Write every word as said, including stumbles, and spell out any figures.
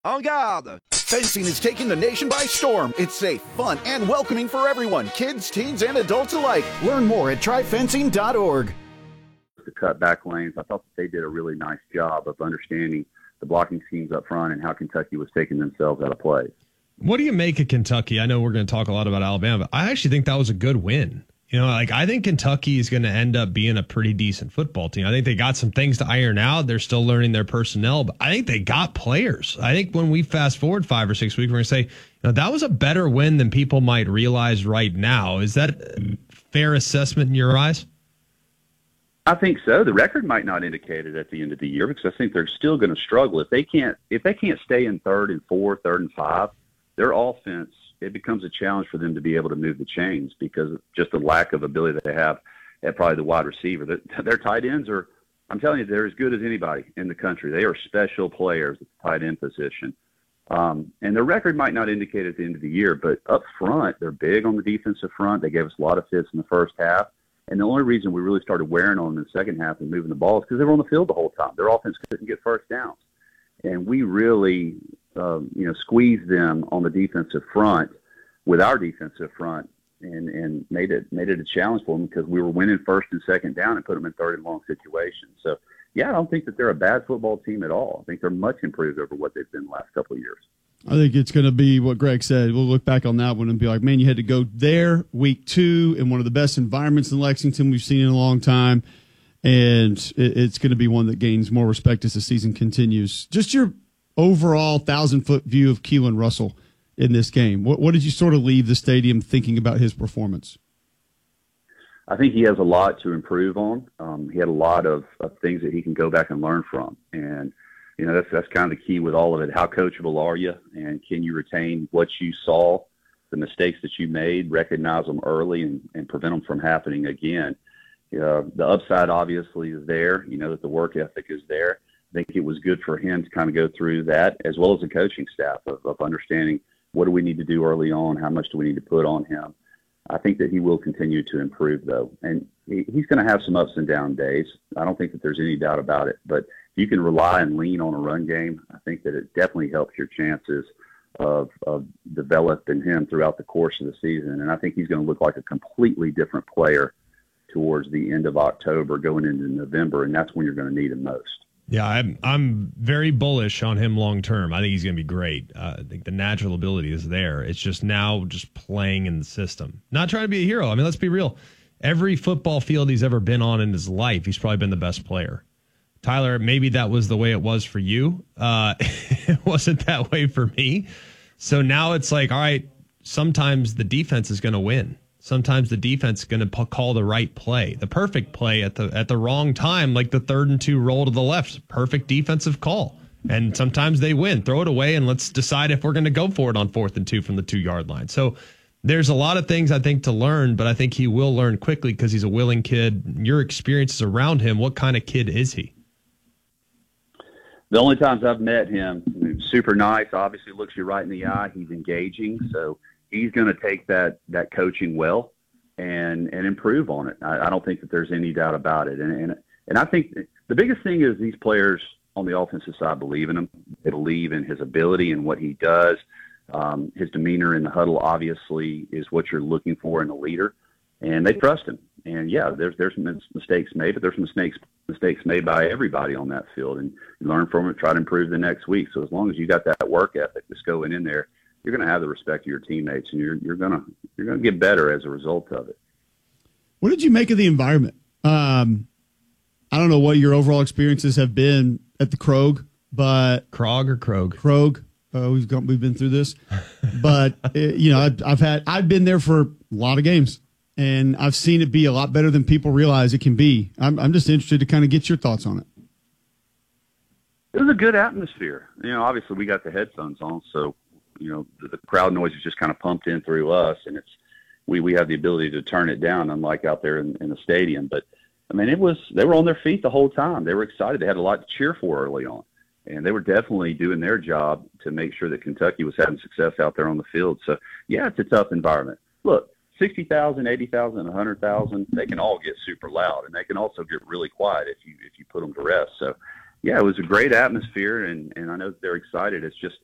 En garde! Fencing is taking the nation by storm. It's safe, fun, and welcoming for everyone, kids, teens, and adults alike. Learn more at try fencing dot org. To cut back lanes, I thought that they did a really nice job of understanding the blocking schemes up front and how Kentucky was taking themselves out of play. What do you make of Kentucky? I know we're going to talk a lot about Alabama, but I actually think that was a good win. You know, like I think Kentucky is going to end up being a pretty decent football team. I think they got some things to iron out. They're still learning their personnel, but I think they got players. I think when we fast forward five or six weeks, we're going to say, you know, that was a better win than people might realize right now. Is that a fair assessment in your eyes? I think so. The record might not indicate it at the end of the year because I think they're still going to struggle if they can't if they can't stay in third and four, third and five. Their offense, it becomes a challenge for them to be able to move the chains because of just the lack of ability that they have at probably the wide receiver. Their, their tight ends are, I'm telling you, they're as good as anybody in the country. They are special players at the tight end position. Um, and their record might not indicate at the end of the year, but up front, they're big on the defensive front. They gave us a lot of fits in the first half. And the only reason we really started wearing on them in the second half and moving the ball is because they were on the field the whole time. Their offense couldn't get first downs. And we really, um, you know, squeezed them on the defensive front with our defensive front and, and made it made it a challenge for them because we were winning first and second down and put them in third and long situations. So, yeah, I don't think that they're a bad football team at all. I think they're much improved over what they've been the last couple of years. I think it's going to be what Greg said. We'll look back on that one and be like, man, you had to go there week two in one of the best environments in Lexington we've seen in a long time. And it's going to be one that gains more respect as the season continues. Just your overall thousand-foot view of Keelan Russell in this game. What, what did you sort of leave the stadium thinking about his performance? I think he has a lot to improve on. Um, he had a lot of, of things that he can go back and learn from. And, you know, that's that's kind of the key with all of it. How coachable are you? And can you retain what you saw, the mistakes that you made, recognize them early and, and prevent them from happening again? Uh, the upside obviously is there. You know that the work ethic is there. I think it was good for him to kind of go through that as well as the coaching staff of, of understanding what do we need to do early on, how much do we need to put on him. I think that he will continue to improve, though. And he, he's going to have some ups and down days. I don't think that there's any doubt about it. But if you can rely and lean on a run game, I think that it definitely helps your chances of, of developing him throughout the course of the season. And I think he's going to look like a completely different player towards the end of October, going into November, and that's when you're going to need him most. Yeah, I'm I'm very bullish on him long term. I think he's going to be great. Uh, I think the natural ability is there. It's just now just playing in the system. Not trying to be a hero. I mean, let's be real. Every football field he's ever been on in his life, he's probably been the best player. Tyler, maybe that was the way it was for you. Uh, it wasn't that way for me. So now it's like, all right, sometimes the defense is going to win. Sometimes the defense is going to p- call the right play, the perfect play at the at the wrong time, like the third and two roll to the left. Perfect defensive call. And sometimes they win. Throw it away and let's decide if we're going to go for it on fourth and two from the two-yard line. So there's a lot of things I think to learn, but I think he will learn quickly because he's a willing kid. Your experiences around him, what kind of kid is he? The only times I've met him, super nice, obviously looks you right in the eye. He's engaging, so he's going to take that that coaching well and and improve on it. I, I don't think that there's any doubt about it. And, and and I think the biggest thing is these players on the offensive side believe in him. They believe in his ability and what he does. Um, his demeanor in the huddle obviously is what you're looking for in a leader, and they trust him. And yeah, there's there's some mistakes made, but there's some mistakes mistakes made by everybody on that field, and you learn from it, try to improve the next week. So as long as you got that work ethic that's going in there, you're going to have the respect of your teammates, and you're you're gonna you're gonna get better as a result of it. What did you make of the environment? Um, I don't know what your overall experiences have been at the Krog, but Krog or Krog? Krog. Uh, we've gone, we've been through this, but uh, you know, I've, I've had I've been there for a lot of games, and I've seen it be a lot better than people realize it can be. I'm I'm just interested to kind of get your thoughts on it. It was a good atmosphere. You know, obviously we got the headphones on, so you know the, the crowd noise is just kind of pumped in through us, and it's we we have the ability to turn it down, unlike out there in, in the stadium. But I mean, it was they were on their feet the whole time. They were excited. They had a lot to cheer for early on. And they were definitely doing their job to make sure that Kentucky was having success out there on the field. So, yeah, it's a tough environment. Look, sixty thousand, eighty thousand, one hundred thousand, they can all get super loud, and they can also get really quiet if you if you put them to rest. So, yeah, it was a great atmosphere, and, and I know they're excited. It's just